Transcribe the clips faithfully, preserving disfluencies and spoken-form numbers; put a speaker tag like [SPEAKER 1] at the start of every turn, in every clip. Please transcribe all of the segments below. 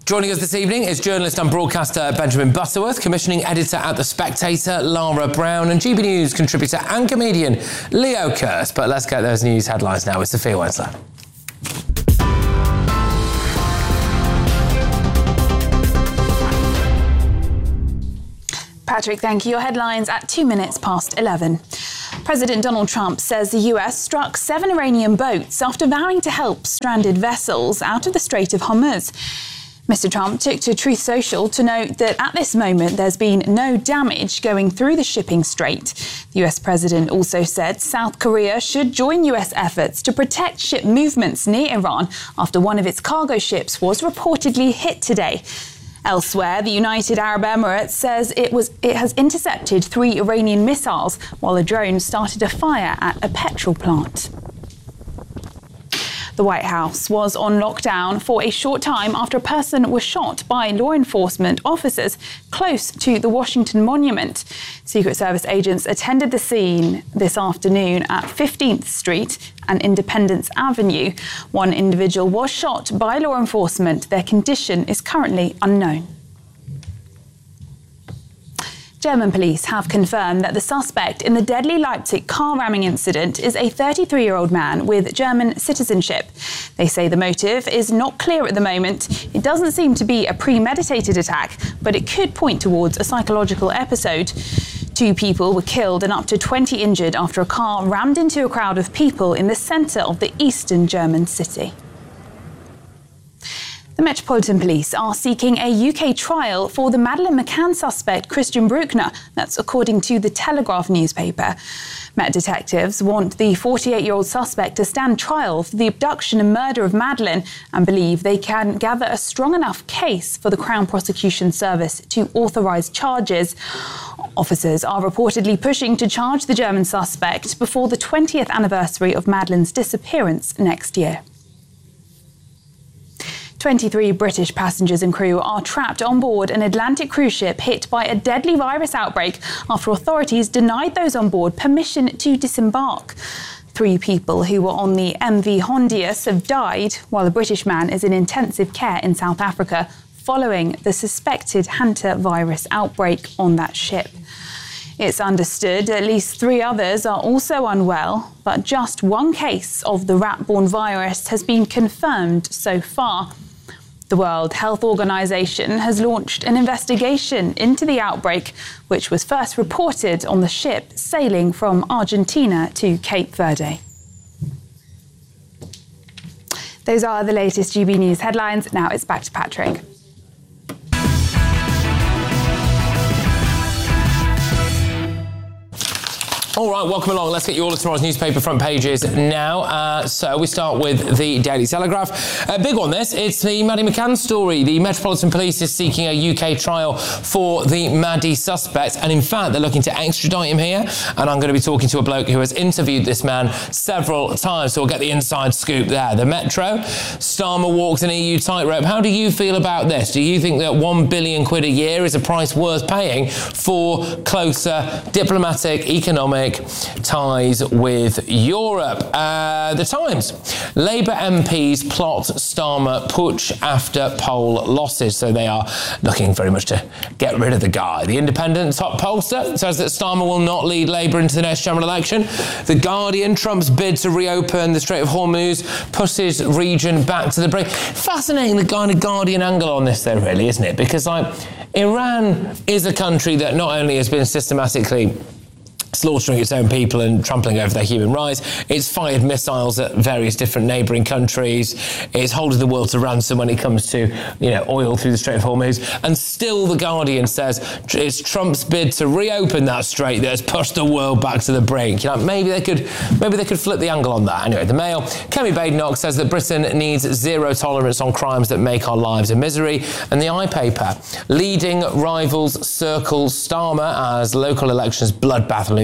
[SPEAKER 1] Joining us this evening is journalist and broadcaster Benjamin Butterworth, commissioning editor at The Spectator, Lara Brown, and G B News contributor and comedian Leo Kearse. But let's get those news headlines now with Sophia Wensler.
[SPEAKER 2] Patrick, thank you. Your headlines at two minutes past eleven. President Donald Trump says the U S struck seven Iranian boats after vowing to help stranded vessels out of the Strait of Hormuz. Mister Trump took to Truth Social to note that at this moment there's been no damage going through the shipping strait. The U S president also said South Korea should join U S efforts to protect ship movements near Iran after one of its cargo ships was reportedly hit today. Elsewhere, the United Arab Emirates says it was it has intercepted three Iranian missiles while a drone started a fire at a petrol plant. The White House was on lockdown for a short time after a person was shot by law enforcement officers close to the Washington Monument. Secret Service agents attended the scene this afternoon at fifteenth Street and Independence Avenue. One individual was shot by law enforcement. Their condition is currently unknown. German police have confirmed that the suspect in the deadly Leipzig car ramming incident is a thirty-three-year-old man with German citizenship. They say the motive is not clear at the moment. It doesn't seem to be a premeditated attack, but it could point towards a psychological episode. Two people were killed and up to twenty injured after a car rammed into a crowd of people in the centre of the eastern German city. The Metropolitan Police are seeking a U K trial for the Madeleine McCann suspect Christian Bruckner. That's according to the Telegraph newspaper. Met detectives want the forty-eight-year-old suspect to stand trial for the abduction and murder of Madeleine and believe they can gather a strong enough case for the Crown Prosecution Service to authorise charges. Officers are reportedly pushing to charge the German suspect before the twentieth anniversary of Madeleine's disappearance next year. twenty-three British passengers and crew are trapped on board an Atlantic cruise ship hit by a deadly virus outbreak after authorities denied those on board permission to disembark. Three people who were on the M V Hondius have died, while a British man is in intensive care in South Africa following the suspected hantavirus outbreak on that ship. It's understood at least three others are also unwell, but just one case of the rat-borne virus has been confirmed so far. The World Health Organization has launched an investigation into the outbreak, which was first reported on the ship sailing from Argentina to Cape Verde. Those are the latest G B News headlines. Now it's back to Patrick.
[SPEAKER 1] All right, welcome along. Let's get you all of tomorrow's newspaper front pages now. Uh, so we start with the Daily Telegraph. A big one, this. It's the Maddie McCann story. The Metropolitan Police is seeking a U K trial for the Maddie suspect. And in fact, they're looking to extradite him here. And I'm going to be talking to a bloke who has interviewed this man several times. So we'll get the inside scoop there. The Metro. Starmer walks an E U tightrope. How do you feel about this? Do you think that one billion quid a year is a price worth paying for closer diplomatic, economic ties with Europe? Uh, the Times. Labour M Ps plot Starmer putsch after poll losses. So they are looking very much to get rid of the guy. The Independent top pollster says that Starmer will not lead Labour into the next general election. The Guardian. Trump's bid to reopen the Strait of Hormuz pushes region back to the brink. Fascinating, the kind of Guardian angle on this, though, really, isn't it? Because, like, Iran is a country that not only has been systematically slaughtering its own people and trampling over their human rights. It's fired missiles at various different neighbouring countries. It's holding the world to ransom when it comes to, you know, oil through the Strait of Hormuz. And still, The Guardian says it's Trump's bid to reopen that strait that has pushed the world back to the brink. You know, maybe they could, maybe they could flip the angle on that. Anyway, The Mail. Kemi Badenoch says that Britain needs zero tolerance on crimes that make our lives a misery. And the iPaper. Leading rivals circle Starmer as local elections bloodbath looms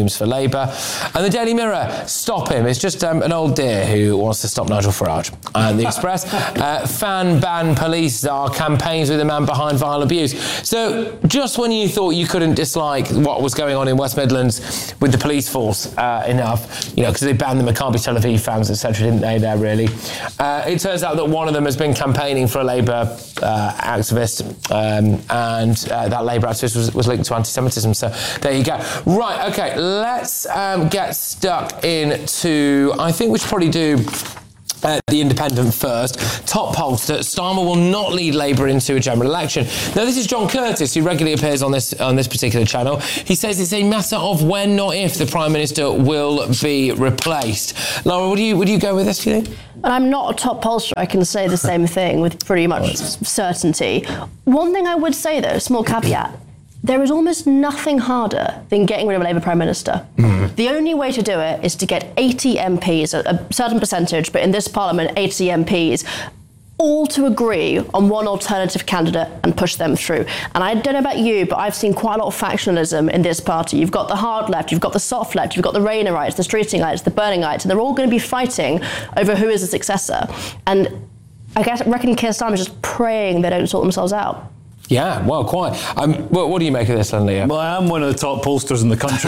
[SPEAKER 1] looms for Labour. And the Daily Mirror, stop him. It's just um, an old dear who wants to stop Nigel Farage. And the Express, uh, fan ban police czar campaigns with the man behind vile abuse. So just when you thought you couldn't dislike what was going on in West Midlands with the police force uh, enough, you know, because they banned the Maccabi Tel Aviv fans, et cetera, didn't they, there, really? Uh, it turns out that one of them has been campaigning for a Labour uh, activist, um, and uh, that Labour activist was, was linked to anti-Semitism. So there you go. Right, OK, let's um, get stuck into, I think we should probably do Uh, the Independent first. Top pollster, Starmer will not lead Labour into a general election. Now, this is John Curtis, who regularly appears on this on this particular channel. He says it's a matter of when, not if, the Prime Minister will be replaced. Laura, would you would you go with this, do you think?
[SPEAKER 3] And I'm not a top pollster. I can say the same thing with pretty much certainty. One thing I would say, though, small caveat, there is almost nothing harder than getting rid of a Labour Prime Minister. Mm. The only way to do it is to get eighty M Ps, a, a certain percentage, but in this Parliament, eighty M Ps, all to agree on one alternative candidate and push them through. And I don't know about you, but I've seen quite a lot of factionalism in this party. You've got the hard left, you've got the soft left, you've got the Raynerites, the Streetingites, the Burningites, and they're all going to be fighting over who is the successor. And I guess I reckon Keir Starmer is just praying they don't sort themselves out.
[SPEAKER 1] Yeah, well, quite. Um, what, what do you make of this, then, Leo?
[SPEAKER 4] Well, I am one of the top pollsters in the country.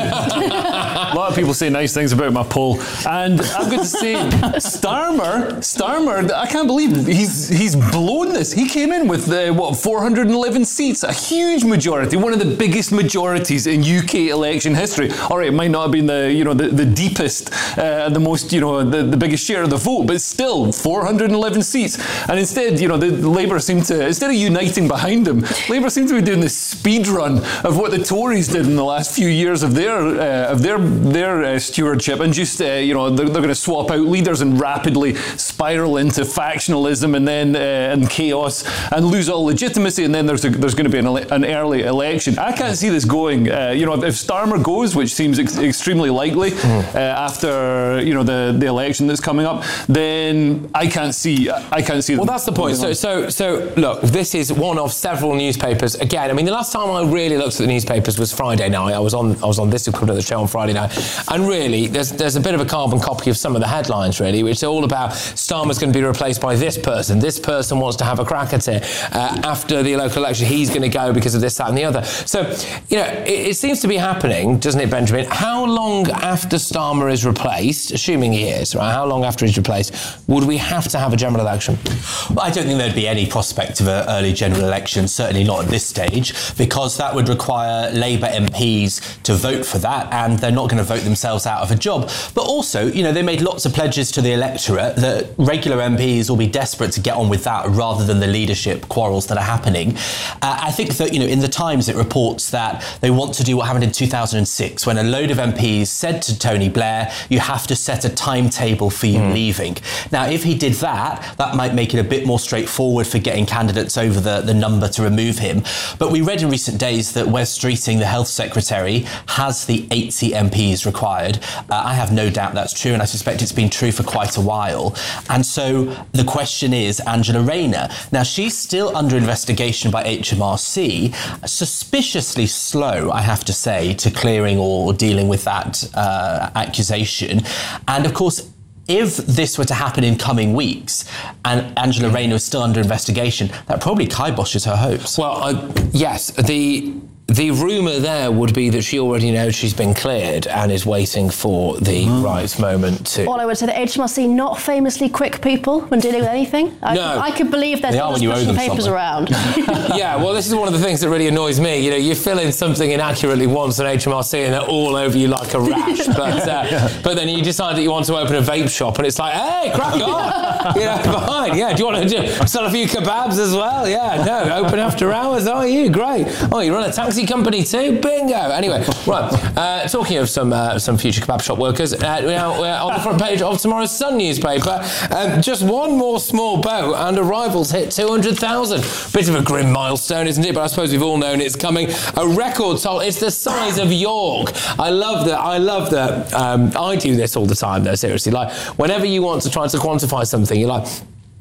[SPEAKER 4] A lot of people say nice things about my poll, and I'm going to say Starmer, Starmer, I can't believe he's he's blown this. He came in with uh, what four hundred eleven seats, a huge majority, one of the biggest majorities in U K election history. All right, it might not have been the you know the, the deepest, uh, the most you know the, the biggest share of the vote, but still four hundred eleven seats. And instead, you know, the, the Labour seem to instead of uniting behind him, Labour seem to be doing this speed run of what the Tories did in the last few years of their uh, of their their uh, stewardship, and just uh, you know they're, they're going to swap out leaders and rapidly spiral into factionalism and then uh, and chaos and lose all legitimacy, and then there's a, there's going to be an, ele- an early election. I can't see this going. Uh, you know, if Starmer goes, which seems ex- extremely likely mm. uh, after you know the, the election that's coming up, then I can't see. I can't see.
[SPEAKER 1] Well, that's the point. So so so look, this is one of several newspapers. Again, I mean, the last time I really looked at the newspapers was Friday night. I was on I was on this equivalent of the show on Friday night, and really, there's there's a bit of a carbon copy of some of the headlines, really, which are all about Starmer's going to be replaced by this person. This person wants to have a crack at it uh, after the local election. He's going to go because of this, that, and the other. So, you know, it, it seems to be happening, doesn't it, Benjamin? How long after Starmer is replaced, assuming he is, right? How long after he's replaced would we have to have a general election?
[SPEAKER 5] Well, I don't think there'd be any prospect of an early general election. Certainly not at this stage, because that would require Labour M Ps to vote for that, and they're not going to vote themselves out of a job. But also, you know, they made lots of pledges to the electorate that regular M Ps will be desperate to get on with that rather than the leadership quarrels that are happening. Uh, I think that, you know, in the Times it reports that they want to do what happened in two thousand six when a load of M Ps said to Tony Blair, you have to set a timetable for you mm. leaving. Now, if he did that, that might make it a bit more straightforward for getting candidates over the, the number to remove him. But we read in recent days that Wes Streeting, the Health Secretary, has the eighty M Ps required. Uh, I have no doubt that's true, and I suspect it's been true for quite a while. And so the question is Angela Rayner. Now, she's still under investigation by H M R C, suspiciously slow, I have to say, to clearing or dealing with that uh, accusation. And of course, if this were to happen in coming weeks and Angela Rayner is still under investigation, that probably kiboshes her hopes.
[SPEAKER 1] Well, uh, yes, the the rumour there would be that she already knows she's been cleared and is waiting for the mm. right moment to...
[SPEAKER 3] Well, I would say that H M R C not famously quick people when dealing with anything. I,
[SPEAKER 1] no.
[SPEAKER 3] could, I could believe they're just pushing papers around.
[SPEAKER 1] Yeah, well, this is one of the things that really annoys me. You know, you fill in something inaccurately once on H M R C and they're all over you like a rash. But uh, yeah. but then you decide that you want to open a vape shop and it's like, hey, crack on. You know, fine. Yeah, do you want to do, sell a few kebabs as well? Yeah, no, open after hours. Oh, you? Great. Oh, you run a taxi company too? Bingo. Anyway, right. Uh, talking of some uh, some future kebab shop workers, uh, now we're on the front page of tomorrow's Sun newspaper. Um, just one more small boat and arrivals hit two hundred thousand. Bit of a grim milestone, isn't it? But I suppose we've all known it's coming. A record toll. It's the size of York. I love that. I love that. Um, I do this all the time, though. Seriously, like whenever you want to try to quantify something, you're like,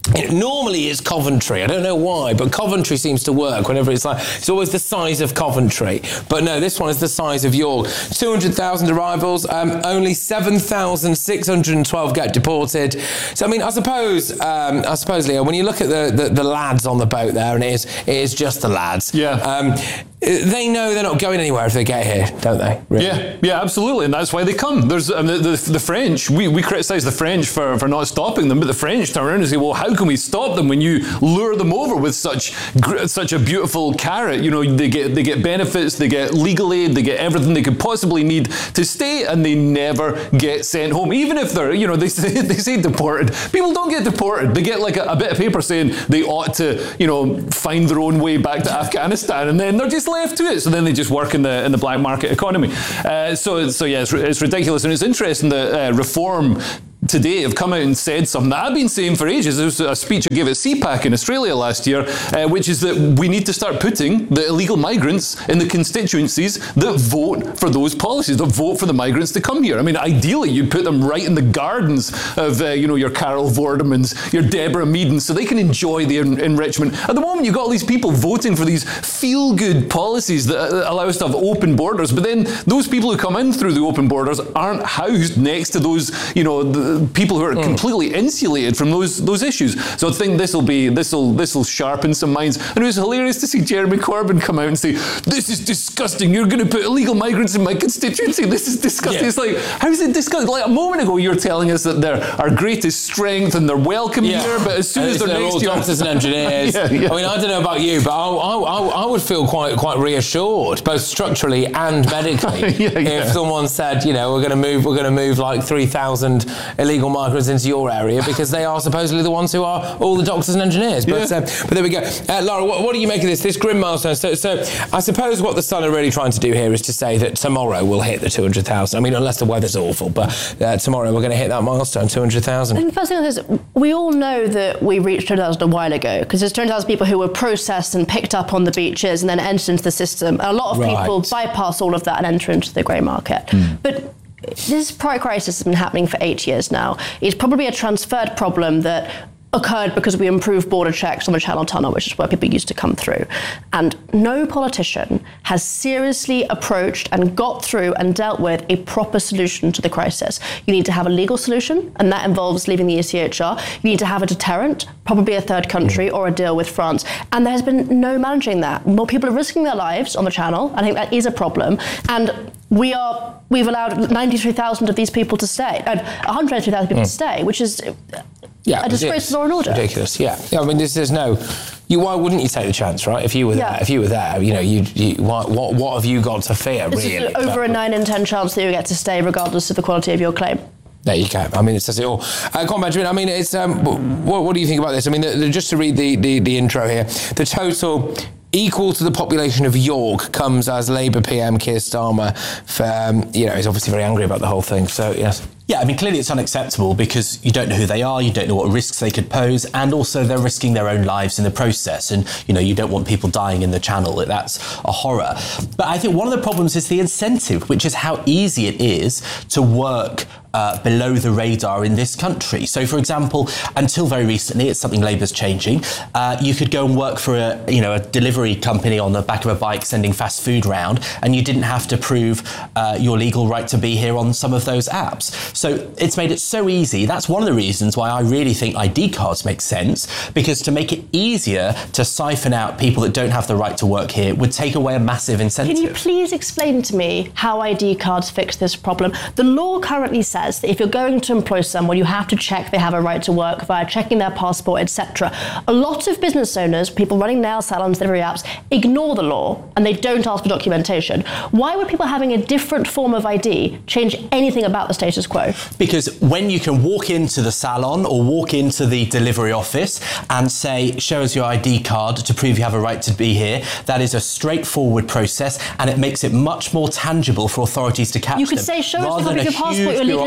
[SPEAKER 1] It, normally it's Coventry. I don't know why, but Coventry seems to work whenever it's like, it's always the size of Coventry. But no, this one is the size of York. two hundred thousand arrivals, um, only seven thousand six hundred twelve get deported. So, I mean, I suppose, um, I suppose, Leo, when you look at the, the, the lads on the boat there, and it is, it is just the lads.
[SPEAKER 4] Yeah.
[SPEAKER 1] Um, they know they're not going anywhere if they get here, don't they? Really?
[SPEAKER 4] Yeah, yeah, absolutely, and that's why they come. There's um, the, the, the French. We, we criticise the French for, for not stopping them, but the French turn around and say, "Well, how can we stop them when you lure them over with such such a beautiful carrot? You know, they get they get benefits, they get legal aid, they get everything they could possibly need to stay, and they never get sent home. Even if they're, you know, they say they say deported. People don't get deported. They get like a, a bit of paper saying they ought to, you know, find their own way back to Afghanistan, and then they're just left to it. So then they just work in the in the black market economy. Uh, so so yeah, it's, it's ridiculous, and it's interesting that uh, Reform today have come out and said something that I've been saying for ages. There was a speech I gave at C PAC in Australia last year, uh, which is that we need to start putting the illegal migrants in the constituencies that vote for those policies, that vote for the migrants to come here. I mean, ideally, you'd put them right in the gardens of, uh, you know, your Carol Vordermans, your Deborah Meadens, so they can enjoy the en- enrichment. At the moment, you've got all these people voting for these feel-good policies that uh, allow us to have open borders, but then those people who come in through the open borders aren't housed next to those, you know, the people who are mm. completely insulated from those those issues. So I think this will be this will this will sharpen some minds. And it was hilarious to see Jeremy Corbyn come out and say, "This is disgusting. You're going to put illegal migrants in my constituency. This is disgusting." Yeah. It's like, how is it disgusting? Like a moment ago, you were telling us that they're our greatest strength and they're welcome yeah. here, but as soon and as they're, they're next to you,
[SPEAKER 1] doctors and engineers. yeah, yeah. I mean, I don't know about you, but I, I, I would feel quite quite reassured, both structurally and medically, yeah, yeah. if someone said, you know, we're going to move, we're going to move like three thousand illegal migrants into your area because they are supposedly the ones who are all the doctors and engineers. But yeah. uh, but there we go. Uh, Laura, what, what do you make of this this grim milestone? So, so I suppose what the Sun are really trying to do here is to say that tomorrow we'll hit the two hundred thousand. I mean, unless the weather's awful, but uh, tomorrow we're going to hit that milestone, two hundred thousand.
[SPEAKER 3] I think the first thing is, we all know that we reached two hundred thousand a while ago because there's two hundred thousand people who were processed and picked up on the beaches and then entered into the system. And a lot of right. people bypass all of that and enter into the grey market. Mm. But this prior crisis has been happening for eight years now. It's probably a transferred problem that occurred because we improved border checks on the Channel Tunnel, which is where people used to come through. And no politician has seriously approached and got through and dealt with a proper solution to the crisis. You need to have a legal solution, and that involves leaving the E C H R. You need to have a deterrent, probably a third country or a deal with France. And there has been no managing that. More people are risking their lives on the Channel. I think that is a problem. And we are, we've allowed ninety-three thousand of these people to stay, uh, one hundred ninety-three thousand people mm. to stay, which is yeah, a disgrace to law and order.
[SPEAKER 1] Ridiculous, yeah. yeah I mean, there's, there's no... You, why wouldn't you take the chance, right? If you were yeah. there, if you were there, you know, you, you what, what, what have you got to fear,
[SPEAKER 3] this
[SPEAKER 1] really?
[SPEAKER 3] Is over but, a nine in ten chance that you get to stay, regardless of the quality of your claim.
[SPEAKER 1] There you go. I mean, it says it all. Uh, come on, Benjamin. I mean, it's um, what, what do you think about this? I mean, the, the, just to read the, the, the intro here, the total equal to the population of York comes as Labour P M Keir Starmer, for, um, you know, he's obviously very angry about the whole thing. So, yes.
[SPEAKER 5] Yeah, I mean, clearly it's unacceptable because you don't know who they are, you don't know what risks they could pose, and also they're risking their own lives in the process. And, you know, you don't want people dying in the Channel. That's a horror. But I think one of the problems is the incentive, which is how easy it is to work Uh, below the radar in this country. So, for example, until very recently, it's something Labour's changing, uh, you could go and work for a, you know, a delivery company on the back of a bike sending fast food round, and you didn't have to prove uh, your legal right to be here on some of those apps. So it's made it so easy. That's one of the reasons why I really think I D cards make sense, because to make it easier to siphon out people that don't have the right to work here would take away a massive incentive.
[SPEAKER 3] Can you please explain to me how I D cards fix this problem? The law currently says that if you're going to employ someone, you have to check they have a right to work via checking their passport, et cetera. A lot of business owners, people running nail salons, delivery apps, ignore the law and they don't ask for documentation. Why would people having a different form of I D change anything about the status quo?
[SPEAKER 5] Because when you can walk into the salon or walk into the delivery office and say, show us your I D card to prove you have a right to be here, that is a straightforward process and it makes it much more tangible for authorities to catch them.
[SPEAKER 3] You could say, show us the copy of your passport, your legal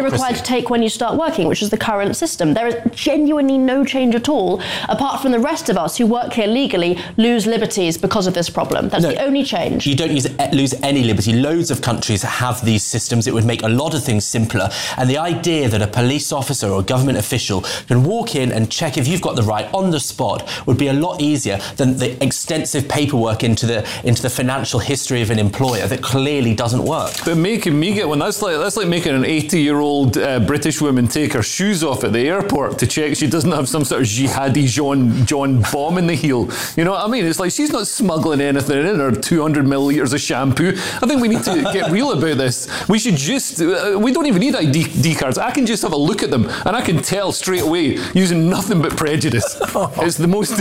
[SPEAKER 3] required to take when you start working, which is the current system. There is genuinely no change at all, apart from the rest of us who work here legally lose liberties because of this problem. That's
[SPEAKER 5] No,
[SPEAKER 3] the only change.
[SPEAKER 5] You don't use, lose any liberty. Loads of countries have these systems. It would make a lot of things simpler. And the idea that a police officer or a government official can walk in and check if you've got the right on the spot would be a lot easier than the extensive paperwork into the into the financial history of an employer that clearly doesn't work.
[SPEAKER 4] But making me get one, that's like that's like making an eighty-year-old uh, British woman take her shoes off at the airport to check she doesn't have some sort of jihadi John John bomb in the heel. You know what I mean? It's like she's not smuggling anything in her two hundred millilitres of shampoo. I think we need to get real about this. We should just, uh, we don't even need I D cards. I can just have a look at them and I can tell straight away using nothing but prejudice. It's the most...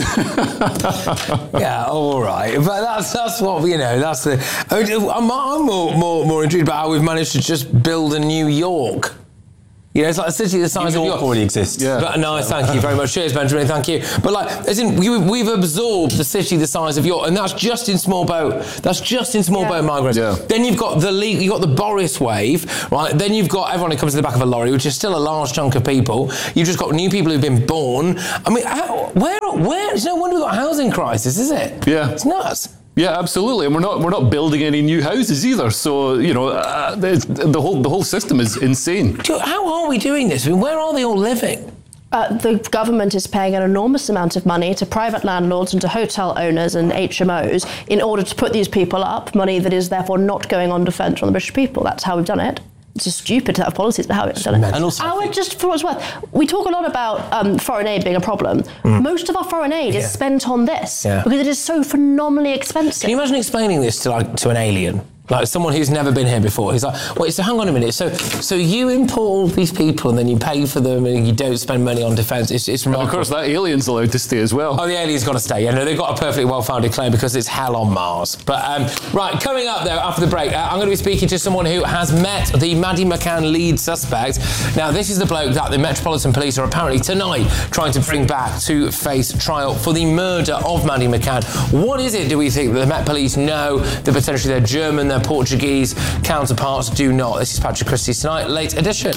[SPEAKER 1] Yeah, all right. But that's that's what, you know, that's the... I'm, I'm more, more, more intrigued about how we've managed to just build a New York. You know, it's like a city the size
[SPEAKER 5] New
[SPEAKER 1] of
[SPEAKER 5] York
[SPEAKER 1] York
[SPEAKER 5] already exists.
[SPEAKER 4] Yeah.
[SPEAKER 1] But no, thank you very much. Cheers, Benjamin. Thank you. But like, as in, we, we've absorbed the city the size of York, and that's just in small boat. That's just in small
[SPEAKER 3] Yeah.
[SPEAKER 1] boat migrants.
[SPEAKER 4] Yeah.
[SPEAKER 1] Then you've got the le- you've got the Boris wave, right? Then you've got everyone who comes to the back of a lorry, which is still a large chunk of people. You've just got new people who've been born. I mean, how, where, where? It's no wonder we've got a housing crisis, is it?
[SPEAKER 4] Yeah.
[SPEAKER 1] It's nuts.
[SPEAKER 4] Yeah, absolutely, and we're not we're not building any new houses either. So you know, uh, the, the whole the whole system is insane.
[SPEAKER 1] Do- How are we doing this? I mean, where are they all living?
[SPEAKER 3] Uh, the government is paying an enormous amount of money to private landlords and to hotel owners and H M Os in order to put these people up, money that is therefore not going on defence from the British people. That's how we've done it. It's just stupid to have policies, but how we've done it.
[SPEAKER 5] And also, I
[SPEAKER 3] Our,
[SPEAKER 5] think-
[SPEAKER 3] just for what's worth, we talk a lot about um, foreign aid being a problem. Most of our foreign aid
[SPEAKER 1] Yeah.
[SPEAKER 3] is spent on this
[SPEAKER 1] Yeah.
[SPEAKER 3] because it is so phenomenally expensive.
[SPEAKER 1] Can you imagine explaining this to like to an alien? Like someone who's never been here before. He's like, wait, so hang on a minute. So so you import all these people and then you pay for them and you don't spend money on defence. It's, it's
[SPEAKER 4] And
[SPEAKER 1] remarkable.
[SPEAKER 4] of course, that alien's allowed to stay as well.
[SPEAKER 1] Oh, the alien's got to stay. Yeah, no, they've got a perfectly well-founded claim because it's hell on Mars. But, um, right, coming up, though, after the break, uh, I'm going to be speaking to someone who has met the Maddie McCann lead suspect. Now, this is the bloke that the Metropolitan Police are apparently tonight trying to bring back to face trial for the murder of Maddie McCann. What is it, do we think, that the Met Police know that potentially their German, their Portuguese counterparts do not? This is Patrick Christie's Tonight, late edition.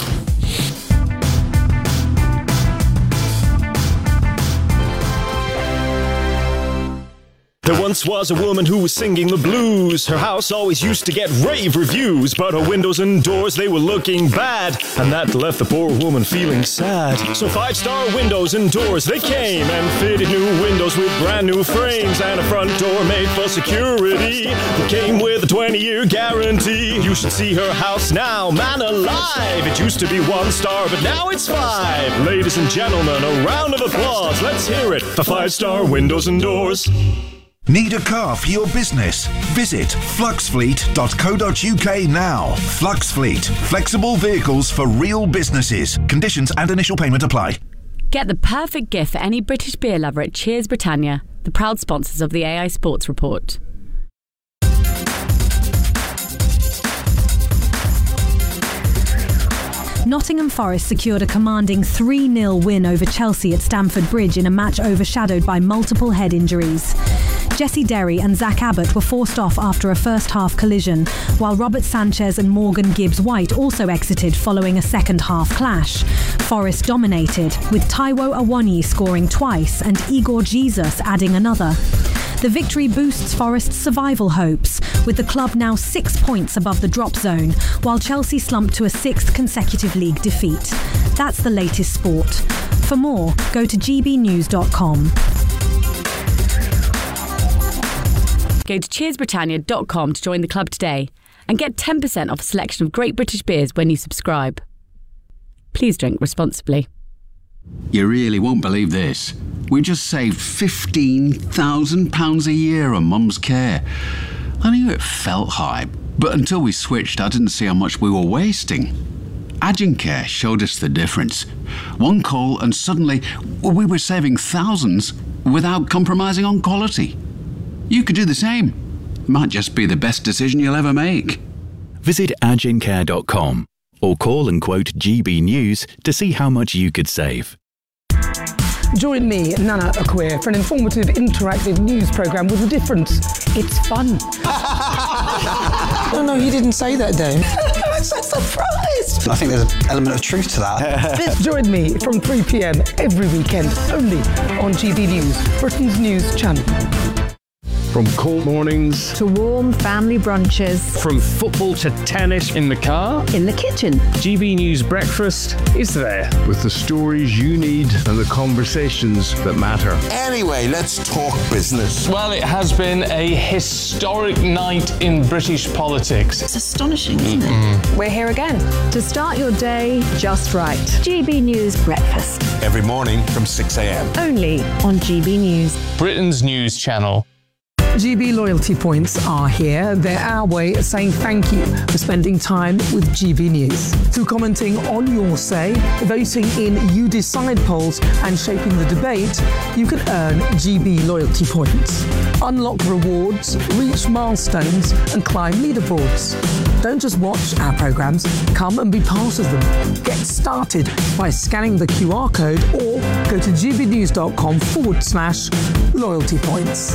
[SPEAKER 6] There once was a woman who was singing the blues. Her house always used to get rave reviews, but her windows and doors, they were looking bad, and that left the poor woman feeling sad. So Five Star Windows and Doors, they came and fitted new windows with brand new frames and a front door made for security that came with a twenty-year guarantee. You should see her house now, man alive. It used to be one star, but now it's five. Ladies and gentlemen, a round of applause. Let's hear it for Five Star Windows and Doors.
[SPEAKER 7] Need a car for your business? Visit flux fleet dot co dot uk now. Flux Fleet. Flexible vehicles for real businesses. Conditions and initial payment apply.
[SPEAKER 8] Get the perfect gift for any British beer lover at Cheers Britannia, the proud sponsors of the A I Sports Report.
[SPEAKER 9] Nottingham Forest secured a commanding three nil win over Chelsea at Stamford Bridge in a match overshadowed by multiple head injuries. Jesse Derry and Zach Abbott were forced off after a first-half collision, while Robert Sanchez and Morgan Gibbs-White also exited following a second-half clash. Forest dominated, with Taiwo Awoniyi scoring twice and Igor Jesus adding another. The victory boosts Forest's survival hopes, with the club now six points above the drop zone, while Chelsea slumped to a sixth consecutive league defeat. That's the latest sport. For more, go to g b news dot com.
[SPEAKER 8] Go to cheers britannia dot com to join the club today and get ten percent off a selection of great British beers when you subscribe. Please drink responsibly.
[SPEAKER 10] You really won't believe this. We just saved fifteen thousand pounds a year on Mum's care. I knew it felt high, but until we switched, I didn't see how much we were wasting. Agincare showed us the difference. One call and suddenly we were saving thousands without compromising on quality. You could do the same. Might just be the best decision you'll ever make.
[SPEAKER 11] Visit agincare dot com or call and quote G B News to see how much you could save.
[SPEAKER 12] Join me, Nana Akwe, for an informative, interactive news programme with a difference. It's fun.
[SPEAKER 13] No, no, he didn't say that, Dave.
[SPEAKER 12] I'm so surprised.
[SPEAKER 13] podcast. I think there's an element of truth to that.
[SPEAKER 12] Join me from three p.m. every weekend, only on G B News, Britain's news channel.
[SPEAKER 14] From cold mornings
[SPEAKER 15] to warm family brunches,
[SPEAKER 14] from football to tennis in the car,
[SPEAKER 15] in the kitchen,
[SPEAKER 14] G B News Breakfast is there with the stories you need and the conversations that matter.
[SPEAKER 16] Anyway, let's talk business.
[SPEAKER 17] Well, it has been a historic night in British politics.
[SPEAKER 15] It's astonishing, isn't it?
[SPEAKER 18] We're here again
[SPEAKER 15] to start your day just right. G B News Breakfast.
[SPEAKER 16] Every morning from six a.m.
[SPEAKER 15] Only on G B News,
[SPEAKER 17] Britain's news channel.
[SPEAKER 12] G B loyalty points are here. They're our way of saying thank you for spending time with G B News. Through commenting on your say, voting in You Decide polls and shaping the debate, you can earn G B loyalty points. Unlock rewards, reach milestones and climb leaderboards. Don't just watch our programmes, come and be part of them. Get started by scanning the Q R code or go to gbnews.com forward slash loyalty points.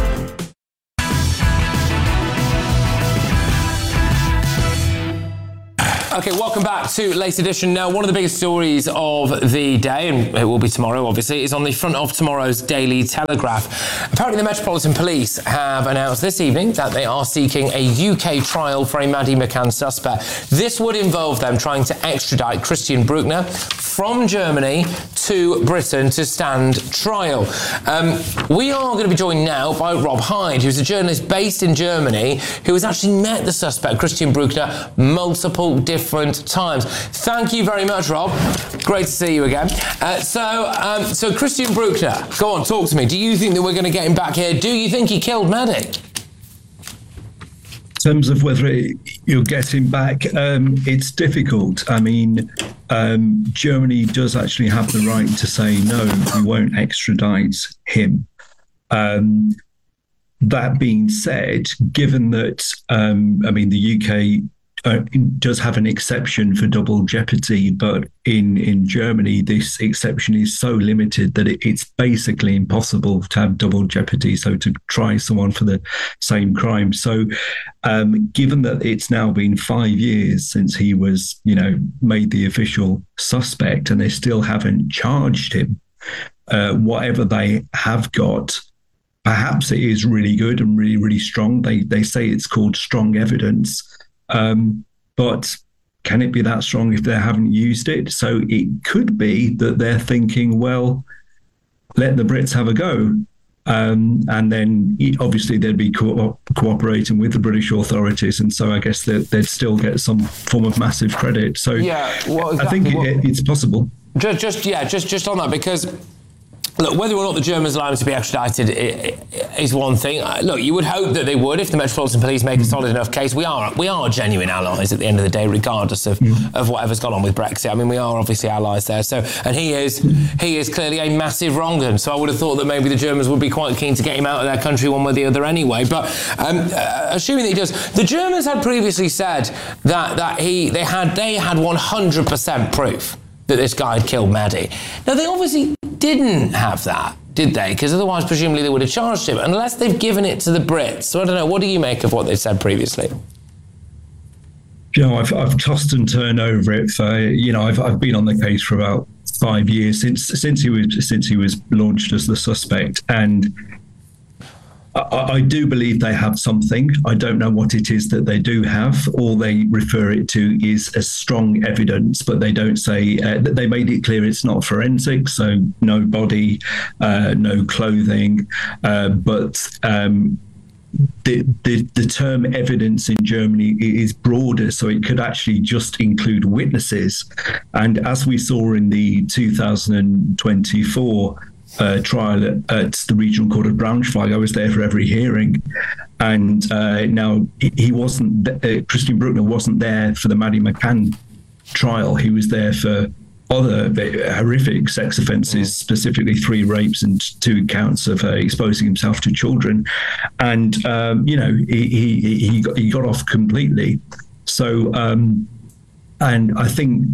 [SPEAKER 1] Okay, welcome back to Late Edition. Now, one of the biggest stories of the day, and it will be tomorrow, obviously, is on the front of tomorrow's Daily Telegraph. Apparently, the Metropolitan Police have announced this evening that they are seeking a U K trial for a Maddie McCann suspect. This would involve them trying to extradite Christian Bruckner from Germany to Britain to stand trial. Um, we are going to be joined now by Rob Hyde, who's a journalist based in Germany, who has actually met the suspect, Christian Bruckner, multiple different different times. Thank you very much, Rob. Great to see you again. Uh, so, um, so Christian Bruckner, go on, talk to me. Do you think that we're going to get him back here? Do you think he killed Maddie?
[SPEAKER 19] In terms of whether it, you'll get him back, um, it's difficult. I mean, um, Germany does actually have the right to say, no, we won't extradite him. Um, that being said, given that, um, I mean, the U K Uh, does have an exception for double jeopardy, but in, in Germany, this exception is so limited that it, it's basically impossible to have double jeopardy, so to try someone for the same crime. So um, given that it's now been five years since he was, you know, made the official suspect and they still haven't charged him, uh, whatever they have got, perhaps it is really good and really, really strong. They, they say it's called strong evidence. Um, but can it be that strong if they haven't used it? So it could be that they're thinking, well, let the Brits have a go. Um, and then obviously they'd be co- cooperating with the British authorities. And so I guess they'd, they'd still get some form of massive credit. So
[SPEAKER 1] yeah, well, exactly.
[SPEAKER 19] I think it,
[SPEAKER 1] well,
[SPEAKER 19] it's possible.
[SPEAKER 1] Just, just, yeah, just, just on that, because look, whether or not the Germans allow him to be extradited is one thing. Look, you would hope that they would if the Metropolitan Police make a solid enough case. We are we are genuine allies at the end of the day, regardless of, mm. of whatever's gone on with Brexit. I mean, we are obviously allies there. So, and he is he is clearly a massive wrong-un. So I would have thought that maybe the Germans would be quite keen to get him out of their country one way or the other anyway. But um, uh, assuming that he does, the Germans had previously said that that he they had they had one hundred percent proof that this guy had killed Maddie. Now, they obviously didn't have that, did they? Because otherwise, presumably, they would have charged him, unless they've given it to the Brits. So I don't know, what do you make of what they said previously?
[SPEAKER 19] You know, I've, I've tossed and turned over it for, you know, I've, I've been on the case for about five years since since he was since he was launched as the suspect. And I, I do believe they have something. I don't know what it is that they do have. All they refer it to is as strong evidence, but they don't say uh, that they made it clear it's not forensic, so no body, uh, no clothing, uh, but um, the, the the term evidence in Germany is broader, so it could actually just include witnesses. And as we saw in the two thousand twenty-four Uh, trial at, at the Regional Court of Braunschweig, I was there for every hearing, and uh, now he, he wasn't. Uh, Christian Bruckner wasn't there for the Maddie McCann trial. He was there for other horrific sex offences, specifically three rapes and two counts of uh, exposing himself to children. And um, you know, he he he got, he got off completely. So, um, and I think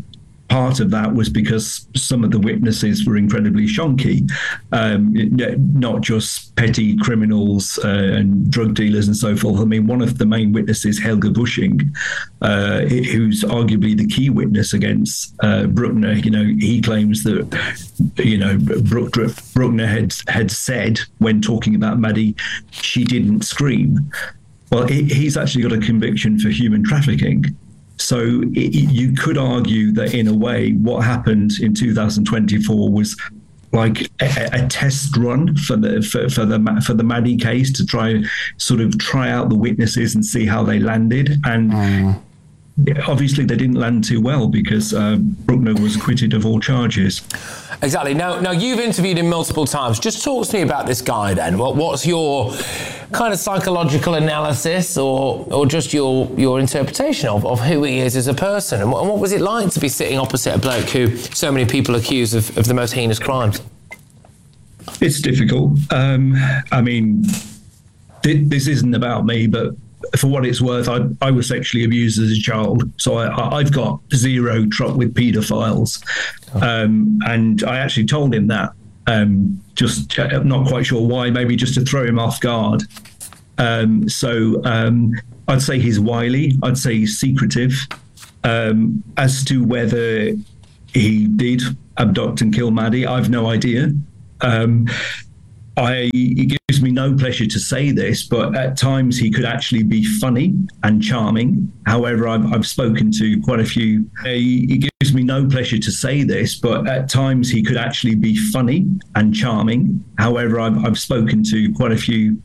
[SPEAKER 19] part of that was because some of the witnesses were incredibly shonky, um, not just petty criminals uh, and drug dealers and so forth. I mean, one of the main witnesses, Helga Busching, uh, who's arguably the key witness against uh, Bruckner, you know, he claims that, you know, Bruckner had, had said when talking about Maddie, she didn't scream. Well, he's actually got a conviction for human trafficking. So it, you could argue that in a way, what happened in two thousand twenty-four was like a, a test run for the for, for the for the Maddie case to try sort of try out the witnesses and see how they landed. And mm. obviously, they didn't land too well because uh, Bruckner was acquitted of all charges.
[SPEAKER 1] Exactly. Now, now you've interviewed him multiple times. Just talk to me about this guy then. What, what's your kind of psychological analysis or or just your your interpretation of, of who he is as a person? And what, and what was it like to be sitting opposite a bloke who so many people accuse of, of the most heinous crimes?
[SPEAKER 19] It's difficult. Um, I mean, th- this isn't about me, but for what it's worth, I, I was sexually abused as a child, so I, I've got zero truck with paedophiles. Um, and I actually told him that, um, just I'm not quite sure why, maybe just to throw him off guard. Um, so um, I'd say he's wily, I'd say he's secretive. Um, as to whether he did abduct and kill Maddie, I've no idea. Um, I, it gives me no pleasure to say this, but at times he could actually be funny and charming. However, I've, I've spoken to quite a few. It gives me no pleasure to say this, but at times he could actually be funny and charming. However, I've, I've spoken to quite a few